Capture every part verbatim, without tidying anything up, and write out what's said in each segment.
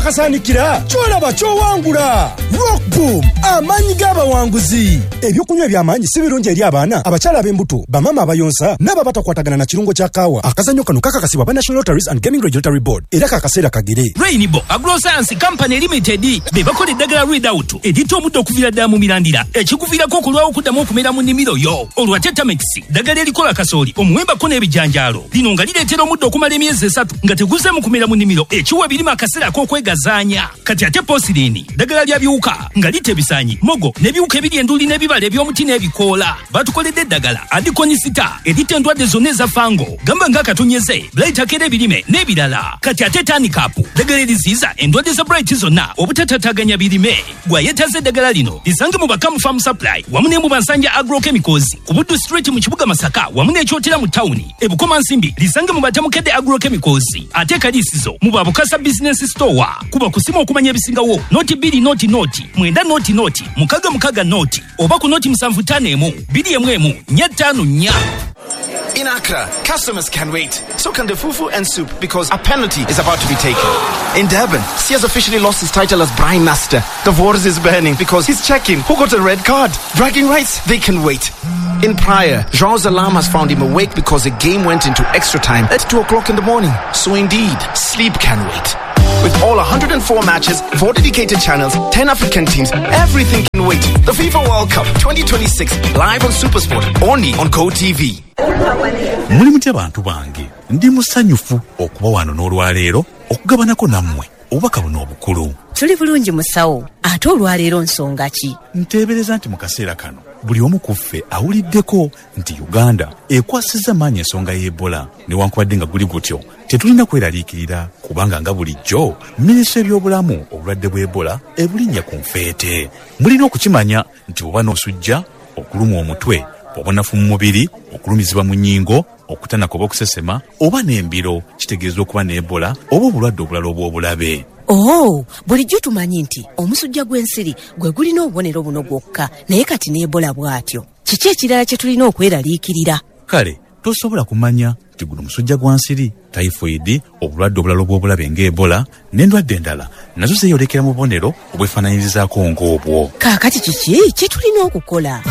kasanikira kyolaba kyowangula. Rock Boom amanyi g'abawanguzi. Ebyokunywa by'amanyi si birungi eri abaana, abakyala ab'embuto, bamama abayonsa n'aba batakwatagana na kirungo kya kaawa. Akazanyo kano kakakasibwa ba National Lotteries and Gaming Regulatory Board era kakaseera kagere. Rainbow Agroscience Company Limited be bakola eddagala Readout edita omuddo okuvira ddala mu mirandira ekikuviirako okulwawo okuddamu okumera mu nnimiro yo. Olwa Tetamix ddagala erikola kasooli omuwemba ko n'ebijanjaalo lino nga lireetera omuddo okumala emyezi esatu nga teguze mu kumera mu nnimiro ekiwa birimo akaseera ak'okwegazaanya. Kati ate Posirini ddagala lya biwuka nga litebisanyi mogo n'ebiwuka ebiri enduli n'ebibala eby'omuti n'ebikoola. Batukoledde eddagala Adikonisita erita endwadde zonna eza fango gamba ng'akatonyeze Bright akera ebirime n'ebirala. Kati ate Tanikapu ddagala eriziiza endwadde za Bright zonna obutatataaganya birime. Gwayetaze eddagala lino lisange mu Bakamu Farm Supply wamu ne mu Bansanja Agrochemicals ku Buddu Street mu kibuga Masaka wamu n'ekyotera mu tawuni. E Bukoma Nsimbi lisange mu Batamukedde Agrochemicals. Ate Kaliisizo mu Babukasa Business Store kuba kusimu okumanya ebisingawo noti bbiri noti noti mwenda noti noti mukaga mukaga noti oba ku noti musanvu ttaano emu bbiri emu emu nnya ttaano nnya. In Accra, customers can wait. So can the fufu and soup because a penalty is about to be taken. In Durban, Sears officially lost his title as Brine Master. The Wars is burning because he's checking who got a red card. Bragging rights, they can wait. In Praia, João's alarm has found him awake because the game went into extra time at two o'clock in the morning. So indeed, sleep can wait. With all one hundred four matches, four dedicated channels, ten African teams, everything can wait. The FIFA World Cup twenty twenty-six, live on SuperSport, only on Go T V. Muli mutya bantu bange, ndi musanyufu okuba wano n'olwaleero okugabanako nammwe obubaka buno obukulu. Tuli bulungi musawo, ate olwaleero nsonga ki? Nteebereza nti mu kaseera kano buli omu ku ffe awuliddeko nti Uganda ekwasizza maanyi ensonga y'Ebola. Newankubadde nga guli gutyo tetulina kweraliikirira kubanga nga bulijjo minisitule y'ebyobulamu obulwadde bw'Ebola ebulinnya ku nfeete. Mulina okukimanya nti oba n'osujja, okulumwa omutwe, obunafu mu mubiri, okulumizibwa mu nnyingo, okutanaka oba okusesema oba n'embiro kitegeeza okuba n'Ebola oba obulwadde obulala obw'obulabe. Oh, bulijjo tumanyi nti omusujja gw'ensiri gwe gulina obubonero buno gwokka naye kati n'Ebola bw'atyo. Kiki ekirala kye tulina okweraliikirira? Kale tosobola kumanya nti guno musujja gwa nsiri, typhoid, obulwadde obulala obw'obulabe ng'Ebola n'endwadde endala nazo zeeyolekera mu bubonero obwefaananyirizaako ng'obwo. Kaakati kiki kye tulina okukola?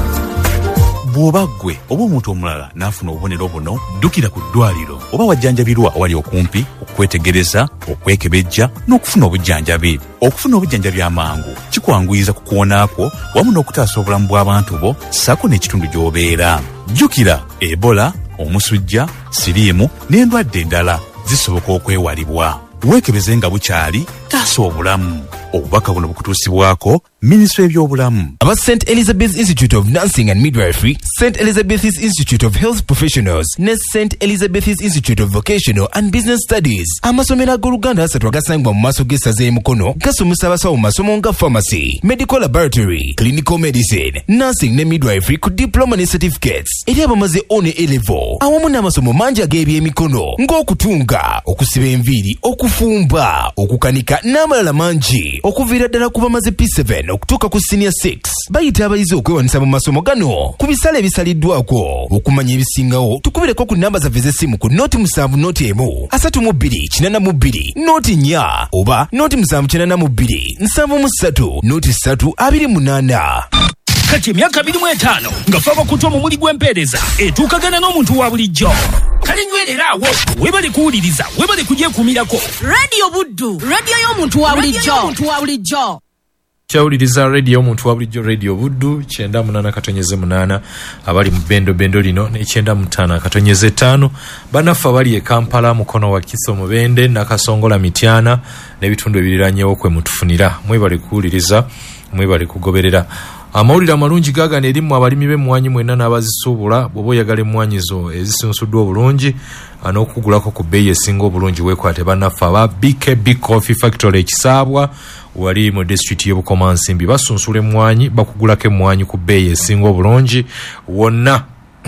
Bw'oba ggwe oba omuntu omulala n'afuna obubonero buno, ddukira ku ddwaliro oba wajjanjabirwa awali okumpi okwetegereza, okwekebejja n'okufuna obujjanjabi. Okufuna obujjanjabi amangu kikwanguyiza ku kuwonaakwo wamu n'okutaasa obulamu bw'abantu bo ssaako n'ekitundu gy'obeera. Jjukira, Ebola, omusujja, siriimu n'endwadde endala zisoboka okwewalibwa. Weekebeze nga bukyali, taasa obulamu. Obubaka buno bukutuusibwako Minisitule y'ebyobulamu. Aba Saint Elizabeth's Institute of Nursing and Midwifery, Saint Elizabeth's Institute of Health Professionals ne Saint Elizabeth's Institute of Vocational and Business Studies. Amasomero ag'Oluganda asatu agasangibwa mu maaso g'essaza y'Emukono gasomesa abasawo mu masomo nga pharmacy, medical laboratory, clinical medicine, nursing ne midwifery ku diploma ne certificates eri abamaze O ne A level, awamu n'amasomo mangi ag'ebyemikono ng'okutunga, okusiba enviiri, okufumba, okukanika n'amalala mangi okuviira ddala ku bamaze P seven okutuuka ku senior six. Bayita abayizi okwewanisa mu masomo gano ku bisale ebisaliddwako. Okumanya ebisingawo tukubireko ku namba zaffe z'essimu ku noti musanvu noti emu asatu mu bbiri kinana mu bbiri noti nnya oba noti musanvu kinana mu bbiri nsanvu mu ssatu noti ssatu abiri munaana. Kati emyaka abiri mu etaano nga faba kutwa mu muli gw'empeereza etuukagana n'omuntu wa bulijjo. Kale nywerera awo webale kuwuliriza, webale kugyekuumirako. Radio Buddu, radio y'omuntu wa bulijjo. Kyawuliriza radio y'omuntu wa bulijjo, Radio Buddu kyenda munaana katonyeze munaana abali mu bendo bendo lino ne kyenda mutaana katonyeze ttaano. Banaffe abali e Kampala, Mukono wa Kiso, Mubende, Nakasongola, Mityana n'ebitundu ebiriranyewo kwe mutufunira. Mwebale kuwuliriza, mwebale kugoberera. Amawulire amalungi gaagana erimu abalimi b'emmwanyi mwenna n'abazisuubula. Bw'oba oyagala emmwanyi zo ezisunsuddwa obulungi n'okugulako ku bbeeyi esinga obulungi weekwate bannaffe aba B K B Coffee Factory ekisaabwa wali mu district y'e Bukoma Nsimbi. Basunsula emmwanyi, bakugulako emmwanyi ku bbeeyi esinga obulungi wonna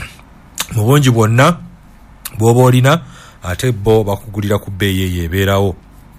mu bungi bwonna bw'oba olina, ate bo bakugulira ku bbeeyi eyo ebeerawo.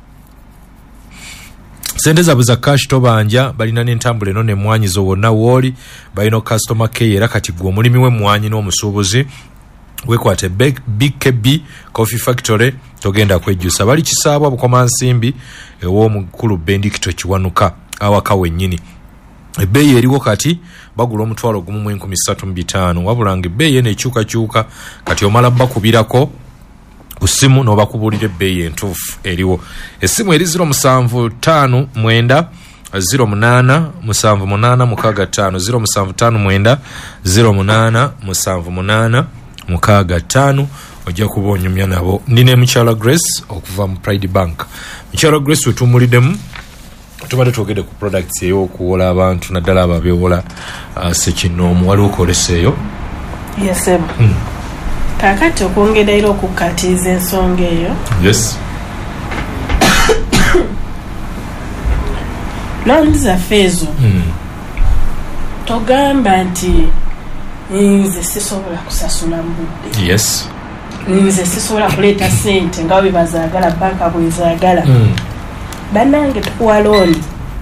Sente zaabwe za cash tobanja, balina n'entambula eno n'emmwanyi zo wonna wooli, balina customer care era kati gwe omulimi w'emmwanyi n'omusuubuzi wekwate big, big K B Coffee Factory togenda kwejjusa bali Kisaabwa Bukoma Nsimbi ew'omukulu Bendikito Kiwanuka awaka wennyini. Ebbeeyi eriwo kati bagula omutwalo gumu mu enkumi ssatu mu bitaano wabula ng'ebbeeyi eno ekyukakyuka kati omala bakubirako ku ssimu n'obakubuulira ebbeeyi entuufu eriwo. Essimu eri ziro musanvu ttaano mwenda ziro munaana musanvu munaana mukaaga ttaano ziro musanvu ttaano mwenda ziro munaana musanvu munaana mukaaga ttaano ojja kuba onyumya nabo. Nina mukyala Grace okuva mu Pride Bank. Mukyala Grace wetumulidemu tubadde twogedde ku products ey'okuwola abantu naddala abo abeewola uh, sekinoomu waliwo koleseeyo. Yes, sir. Hmm. Kakati okwongera era okukatiza ensonga eyo. Yes. Loan zaffe ezo hmm. togamba nti nze sisobola kusasula mu budde. Yes. Nze sisobola kuleeta ssente nga bwe bazaagala banka bwezaagala. hmm. Bannange tukuwa looni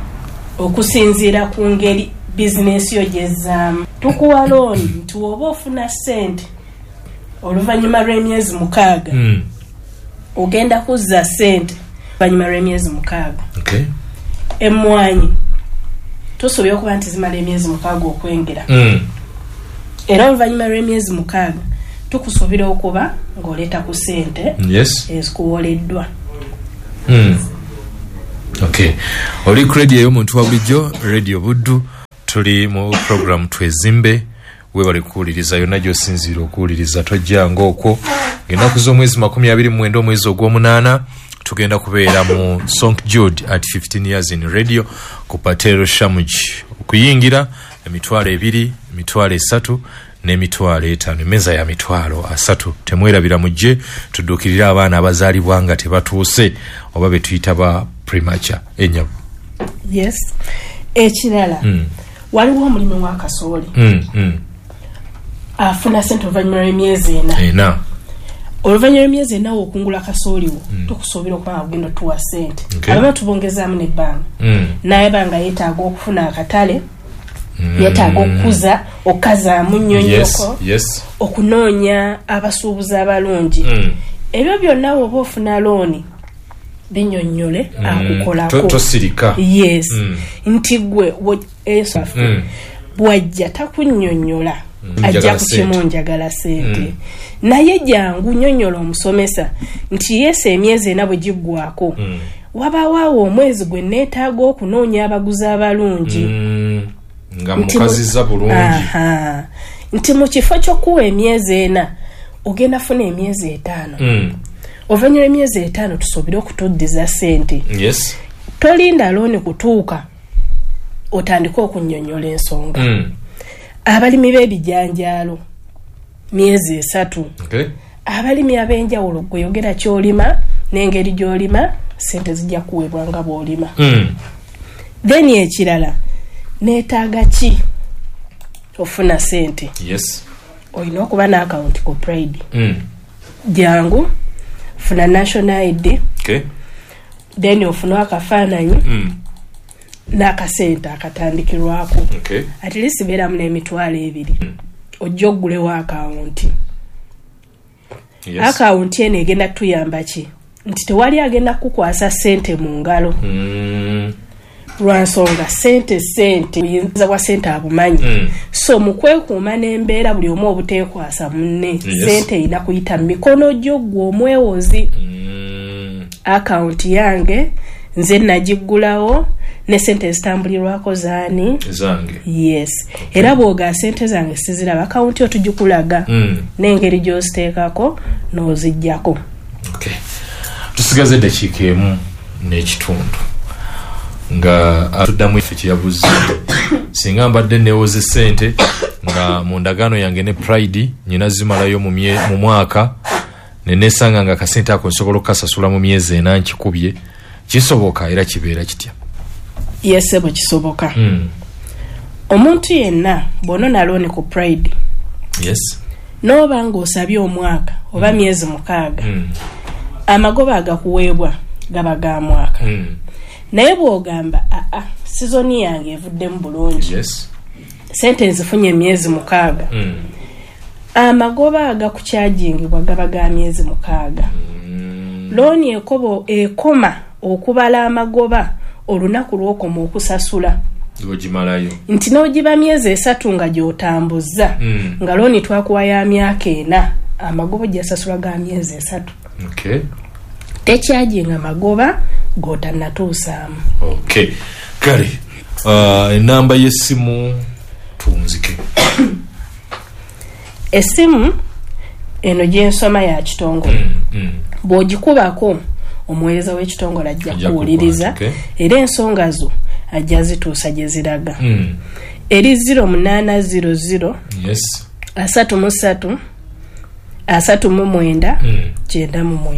okusinziira ku ngeri bizinesi yo gyezaamu. Tukuwa looni nti oba ofuna ssente oluvannyuma lw'emyezi mukaaga mm. ogenda kuzza ssente oluvannyuma lw'emyezi mukaaga. Okay. Emmwanyi tusobye okuba nti zimala emyezi mukaaga okwengera. mm. Era oluvannyuma lw'emyezi mukaaga tukusuubira okuba ng'oleeta ku ssente yes. ezikuwoleddwa. mm. Okay. Oli ku radio y'omuntu wa bulijjo Radio Buddu tuli mu program Twezimbe webale kuwuliriza yonna gy'osinziira okuwuliriza tojjanga okwo. Ennaku z'omwezi makumi abiri mu mwenda omwezi ogw'omunaana tugenda kubeera mu Sonk Jude at fifteen years in radio ku Patero Shamuj okuyingira emitwalo ebiri emitwalo esatu n'emitwalo etaano emmeeza ya mitwalo asatu. Temwerabira mujje tudduukirira abaana abazaalibwa nga tebatuuse oba be tuyita ba premature enyabu. Yes. Ekirala mm. waliwo omulimu wa kasooli mm, mm. afuna ssente oluvannyuma lw'emyezi ena. ena oluvannyuma lw'emyezi ena okungula kasooliwo mm. tukusuubira okuba nga ogenda otuwa ssente. Okay. Abamu tubongezaamu n'ebbanga mm. naye banga yeetaaga okufuna akatale mm. yeetaaga okukuza okukazaamu nnyonnyoko. yes. yes. okunoonya abasuubuzi abalungi. mm. ebyo byonna oba ofuna looni binyonnyole mm. akukolako tosirika. yes. mm. nti gwe esafu mm. bwajja takunnyonnyola mm. ajja kukimu njagala ssente. mm. naye jangu nnyonnyola omusomesa nti yesu emyezi ena bwe giggwako mm. wabawaawo omwezi gwe neetaaga okunoonya abaguzi abalungi. mm. nga mukaziza bulungi. Aha. nti mu kifo ky'okuwa emyezi ena ogenda funa emyezi etaano. mm. oluvannyuma emyezi etaano tusobole okutuddiza ssente. yes. tolinda looni kutuuka otandika okunnyonnyola ensonga. mm. abalimi b'ebijanjaalo myezi esatu. okay. abalimi ab'enjawulo gweyogera ky'olima n'engeri gy'olima ssente zijja kuweebwa nga bw'olima. mm. then ekirala neetaaga ki ofuna ssente. yes. olina okuba n'akawunti ku Pride. mm. jangu funa national I D. okay. then ofuna akafaananyi mm. n'akasente akatandikirwako. okay. at least beeramu n'emitwalo ebiri. mm. ojja oggulewo akawunti. yes. akawunti eno egenda kutuyamba ki nti tewali agenda kukwasa ssente mu ngalo. mm. lwansonga ssente ssente buyinza bwa ssente abumanyi. mm. so mu kwekuuma n'embeera buli omu obuteekwasa munne ssente yes. erina kuyita mu mikono gyo ggwe omwewozi. mm. akawunti yange nze nagiggulawo ne ssente zitambulirwako zaani zange. yes. okay. era bw'oga ssente zange siziraba akawunti otugikulaga mm. n'engeri gy'oziteekako n'oziggyako. okay. tusigaze eddakiika emu n'ekitundu nga atuddamu ife kyeyabuze singa mbadde neewoze ssente nga mu ndagaano yange ne Pride nyina zimalayo mu mwaka neneesanga nga akasente ako nsobola okukasasula mu myezi ena nkikubye kisoboka era kibeera kitya? yes bwe kisoboka. mm. omuntu yenna bw'onona looni ku Pride yes. n'oba ng'osabye omwaka oba myezi mukaaga mm. amagoba agakuweebwa gaba ga mwaka. mm. naye bw'ogamba aa sizoni yange evuddemu bulungi yes. ssente nzifunye emyezi mukaaga mm. amagoba agakukyajingibwa gaba ga myezi mukaaga. mm. Looni ekobo ekoma okubala amagoba olunaku lw'okoma okusasula Gojimalayo. Nti n'ogiba myezi esatu nga gy'otambuza mm. nga looni twakuwa ya myaka ena amagoba gyasasula ga myezi esatu. Okay. Tekyajinga amagoba g'otannatuusaamu. Okay. Kale uh, enamba y'essimu tunzike. Essimu eno gyensoma ya kitongole. mm, mm. Bw'ogikubako omuweereza w'ekitongole ajja kuwuliriza okay. era ensonga zo ajja zituusa gye ziraga. mm. Eri zero munana zero zero Yes. asatu mu ssatu asatu mu mwenda mm. kyenda mu mwenda.